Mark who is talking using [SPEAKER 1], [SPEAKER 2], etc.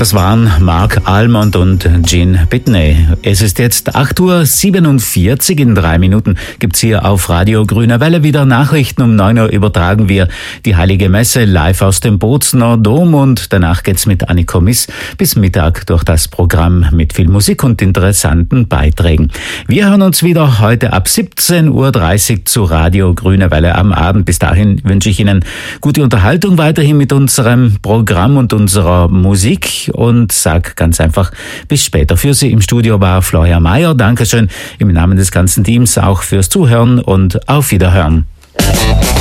[SPEAKER 1] Das waren Mark Almond und Gene Pitney. Es ist jetzt 8:47 Uhr. In 3 Minuten gibt's hier auf Radio Grüne Welle wieder Nachrichten. Um 9 Uhr übertragen wir die Heilige Messe live aus dem Bozener Dom und danach geht's mit Anniko Miss bis Mittag durch das Programm mit viel Musik und interessanten Beiträgen. Wir hören uns wieder heute ab 17:30 Uhr zu Radio Grüne Welle am Abend. Bis dahin wünsche ich Ihnen gute Unterhaltung weiterhin mit unserem Programm und unserer Musik und sag ganz einfach bis später. Für Sie im Studio war Florian Mayer. Dankeschön im Namen des ganzen Teams auch fürs Zuhören und auf Wiederhören.